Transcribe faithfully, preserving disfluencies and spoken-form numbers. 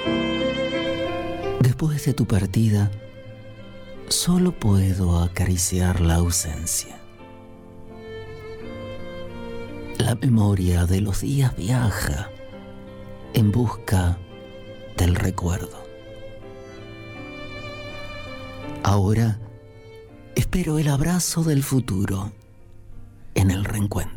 Después de tu partida, solo puedo acariciar la ausencia. La memoria de los días viaja en busca del recuerdo. Ahora espero el abrazo del futuro en el reencuentro.